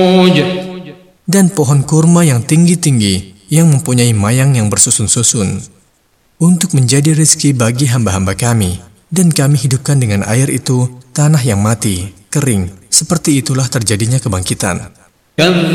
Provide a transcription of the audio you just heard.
dan pohon kurma yang tinggi-tinggi yang mempunyai mayang yang bersusun-susun untuk menjadi rezeki bagi hamba-hamba kami, dan kami hidupkan dengan air itu tanah yang mati, kering. Seperti itulah terjadinya kebangkitan.